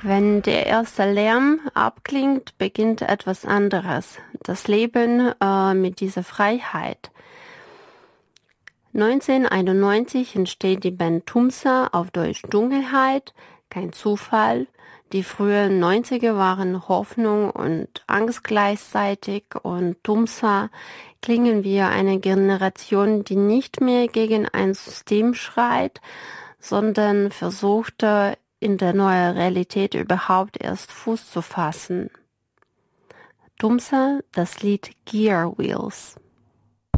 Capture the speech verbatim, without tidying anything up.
Wenn der erste Lärm abklingt, beginnt etwas anderes. Das Leben äh, mit dieser Freiheit. neunzehnhunderteinundneunzig entsteht die Band Tumsa, auf Deutsch Dunkelheit, kein Zufall. Die frühen neunziger waren Hoffnung und Angst gleichzeitig und Tumsa klingen wie eine Generation, die nicht mehr gegen ein System schreit, sondern versuchte, in der neuen Realität überhaupt erst Fuß zu fassen. Tumsa, das Lied Gear Wheels.